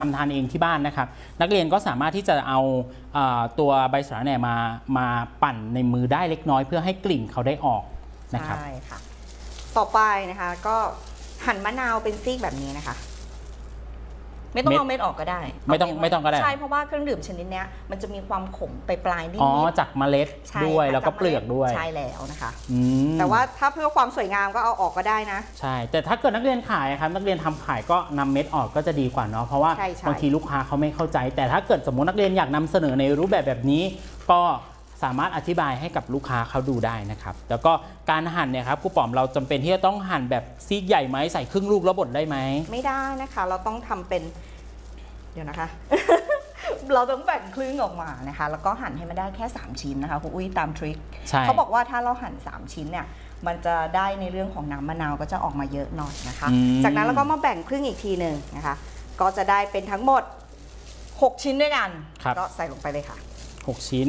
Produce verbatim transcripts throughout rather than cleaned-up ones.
ทำทานเองที่บ้านนะครับนักเรียนก็สามารถที่จะเอาตัวใบสะระแหน่มามาปั่นในมือได้เล็กน้อยเพื่อให้กลิ่นเขาได้ออกนะครับใช่ค่ะต่อไปนะคะก็หั่นมะนาวเป็นซีกแบบนี้นะคะไม่ต้องเอาเม็ดออกก็ได้ไม่ต้องไม่ต้องก็ได้ใช่เพราะว่าเครื่องดื่มชนิดนี้มันจะมีความขมไปปลายนิดอ๋อจากเมล็ดด้วยแล้วก็เปลือกด้วยใช่แล้วนะคะแต่ว่าถ้าเพื่อความสวยงามก็เอาออกก็ได้นะใช่แต่ถ้าเกิดนักเรียนขายครับนักเรียนทำขายก็นำเม็ดออกก็จะดีกว่าเนาะเพราะว่าบางทีลูกค้าเขาไม่เข้าใจแต่ถ้าเกิดสมมตินักเรียนอยากนำเสนอในรูปแบบแบบนี้ก็สามารถอธิบายให้กับลูกค้าเขาดูได้นะครับแล้วก็การหั่นเนี่ยครับครูป๋อมเราจำเป็นที่จะต้องหั่นแบบซีกใหญ่ไหมใส่ครึ่งลูกแล้วบดได้ไหมไม่ได้นะคะเราต้องทำเป็นเดี๋ยวนะคะ เราต้องแบ่งครึ่งออกมานะคะแล้วก็หั่นให้มันได้แค่สามชิ้นนะคะคุณอุ้ยตามทริคเขาบอกว่าถ้าเราหั่นสามชิ้นเนี่ยมันจะได้ในเรื่องของน้ำมะนาวก็จะออกมาเยอะหน่อยนะคะจากนั้นเราก็มาแบ่งครึ่งอีกทีหนึ่งนะคะก็จะได้เป็นทั้งหมดหกชิ้นด้วยกันก็ใส่ลงไปเลยค่ะหกชิ้น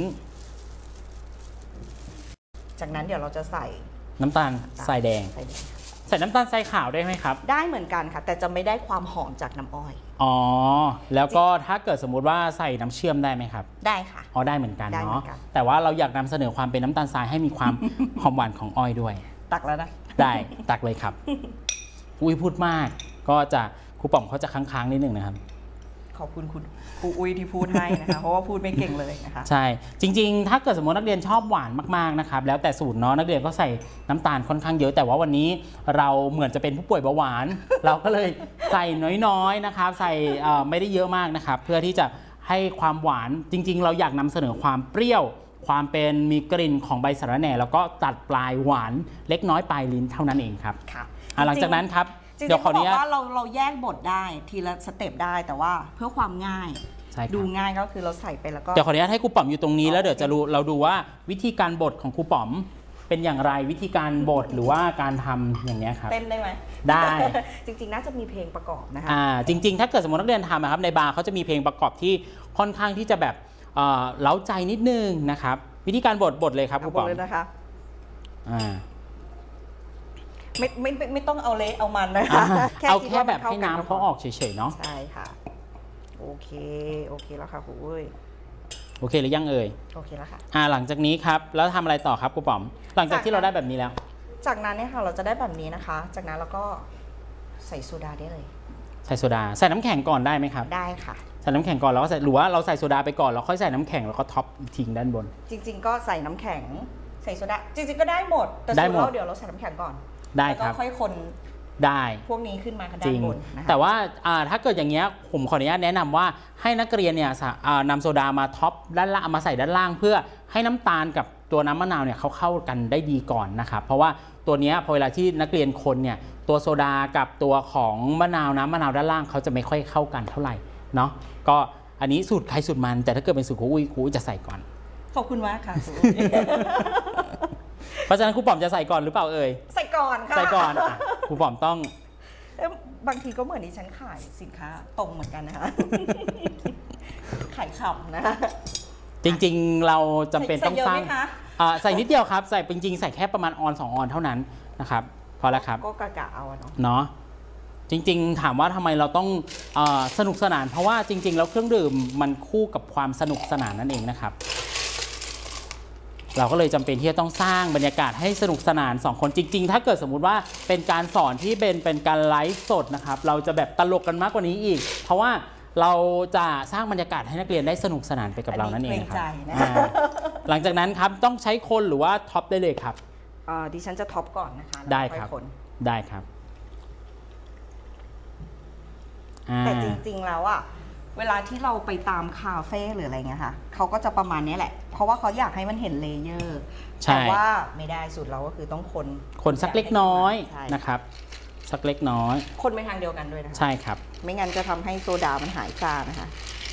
จากนั้นเดี๋ยวเราจะใส่น้ำตาลทรายแดงใส่น้ำตาลทรายขาวได้ไหมครับได้เหมือนกันค่ะแต่จะไม่ได้ความหอมจากน้ำอ้อยอ๋อแล้วก็ถ้าเกิดสมมุติว่าใส่น้ำเชื่อมได้ไหมครับได้ค่ะอ๋อได้เหมือนกันเนาะแต่ว่าเราอยากนำเสนอความเป็นน้ำตาลทรายให้มีความหอมหวานของอ้อยด้วยตักแล้วนะได้ตักเลยครับอุ้ยพูดมากก็จะครูป๋อมเขาจะค้างๆนิดนึงนะครับขอบคุณคุณครูอุ้ยที่พูดให้นะคะเพราะว่าพูดไม่เก่งเลยนะคะใช่จริงๆถ้าเกิดสมมตินักเรียนชอบหวานมากๆนะครับแล้วแต่สูตรเนาะนักเรียนก็ใส่น้ำตาลค่อนข้างเยอะแต่ว่าวันนี้เราเหมือนจะเป็นผู้ป่วยเบาหวานเราก็เลยใส่น้อยๆนะครับใส่ไม่ได้เยอะมากนะครับเพื่อที่จะให้ความหวานจริงๆเราอยากนำเสนอความเปรี้ยวความเป็นมีกลิ่นของใบสะระแหน่แล้วก็ตัดปลายหวานเล็กน้อยปลายลิ้นเท่านั้นเองครับหลังจากนั้นครับเดี๋ยวขออนุญาตว่าเราเราแยกบทได้ทีละสเต็ปได้แต่ว่าเพื่อความง่ายดูง่ายก็คือเราใส่ไปแล้วก็เดี๋ยวขออนุญาตให้ครูป๋อมอยู่ตรงนี้แล้วเดี๋ยวจะรู้เราดูว่าวิธีการบดของครูป๋อมเป็นอย่างไรวิธีการบดหรือว่าการทำอย่างนี้ครับเต้นได้ไหมได้จริงๆน่าจะมีเพลงประกอบนะคะอ่าจริงๆถ้าเกิดสมมตินักเรียนทำนะครับในบาร์เขาจะมีเพลงประกอบที่ค่อนข้างที่จะแบบเล้าใจนิดนึงนะครับวิธีการบดบดเลยครับครูป๋อมเลยนะคะอ่าไม่ไม่ไม่ต้องเอาเละเอามันนะคะเอาแค่แบบให้น้ำเขาออกเฉยๆเนาะใช่ค่ะโอเคโอเคแล้วค่ะครูอุ้ยโอเคหรือยังเอ่ยโอเคแล้วค่ะอ่าหลังจากนี้ครับแล้วทำอะไรต่อครับครูป๋อมหลังจากที่เราได้แบบนี้แล้วจากนั้นเนี่ยค่ะเราจะได้แบบนี้นะคะจากนั้นเราก็ใส่โซดาได้เลยใส่โซดาใส่น้ำแข็งก่อนได้ไหมครับได้ค่ะใส่น้ำแข็งก่อนแล้วก็ใส่หรือว่าเราใส่โซดาไปก่อนแล้วค่อยใส่น้ำแข็งแล้วก็ท็อปทิ้งด้านบนจริงๆก็ใส่น้ำแข็งใส่โซดาจริงๆก็ได้หมดแต่ส่วนเราเดี๋ยวเราใส่น้ำแข็งก่อนได้ครับแล้วก็ค่อยคนได้พวกนี้ขึ้นมาด้านบนนะคะแต่ว่าถ้าเกิดอย่างเงี้ยผมขออนุญาตแนะนำว่าให้นักเรียนเนี่ยนำโซดามาท็อปด้านล่างมาใส่ด้านล่างเพื่อให้น้ำตาลกับตัวน้ำมะนาวเนี่ยเขาเข้ากันได้ดีก่อนนะครับเพราะว่าตัวนี้พอเวลาที่นักเรียนคนเนี่ยตัวโซดากับตัวของมะนาวน้ำมะนาวด้านล่างเขาจะไม่ค่อยเข้ากันเท่าไหร่เนาะก็อันนี้สูตรใครสูตรมันแต่ถ้าเกิดเป็นสูตรครูอุ้ยครูจะใส่ก่อนขอบคุณมากค่ะเพราะฉะนั้นครูป๋อมจะใส่ก่อนหรือเปล่าเอ่ยใส่ก่อนค่ะใส่ก่อนครูป๋อมต้องบางทีก็เหมือนที่ฉันขายสินค้าตรงเหมือนกันนะคะขายขับนะคะจริงๆเราจำเป็นต้องสร้างใส่นิดเดียวครับใส่จริงๆใส่แค่ประมาณออนสองออนเท่านั้นนะครับพอแล้วครับก็กะกะเอาเนาะเนาะจริงๆถามว่าทำไมเราต้องสนุกสนานเพราะว่าจริงๆแล้วเครื่องดื่มมันคู่กับความสนุกสนานนั่นเองนะครับเราก็เลยจำเป็นที่จะต้องสร้างบรรยากาศให้สนุกสนานสองคนจริงๆถ้าเกิดสมมุติว่าเป็นการสอนที่เป็นเป็นการไลฟ์สดนะครับเราจะแบบตลกกันมากกว่านี้อีกเพราะว่าเราจะสร้างบรรยากาศให้นักเรียนได้สนุกสนานไปกับเรานั่นเองครับหลังจากนั้นครับต้องใช้คนหรือว่าท็อปได้เลยครับดิฉันจะท็อปก่อนนะคะได้ครับได้ครับแต่จริงๆแล้วอ่ะเวลาที่เราไปตามคาเฟ่หรืออะไรเงี้ยค่ะเขาก็จะประมาณนี้แหละเพราะว่าเขาอยากให้มันเห็นเลเยอร์แต่ว่าไม่ได้สุดเราก็คือต้องคนคนสักเล็กน้อยนะครับสักเล็กน้อยคนไปทางเดียวกันด้วยนะใช่ครับไม่งั้นจะทำให้โซดามันหายซ่านะคะ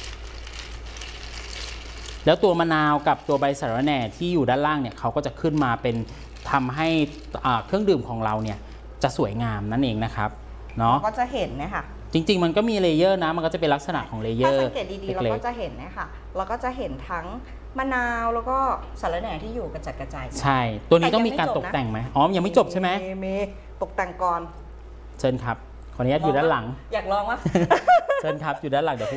แล้วตัวมะนาวกับตัวใบสะระแหน่ที่อยู่ด้านล่างเนี่ยเขาก็จะขึ้นมาเป็นทำให้เครื่องดื่มของเราเนี่ยจะสวยงามนั่นเองนะครับเนาะก็จะเห็นนะคะจริงๆมันก็มีเลเยอร์นะมันก็จะเป็นลักษณะของเลเยอร์ถ้าสังเกตดีๆเราก็จะเห็นนะคะเราก็จะเห็นทั้งมะนาวแล้วก็สะระแหน่ที่อยู่กระจัดกระจายใช่ตัวนี้ต้องมีการตกแต่งไหมอ๋อยังไม่จบใช่ไหมมีตกแต่งก่อนเชิญครับขออนุญาตอยู่ด้านหลังอยากลองวะเชิญครับอยู่ด้านหลังเดี๋ยว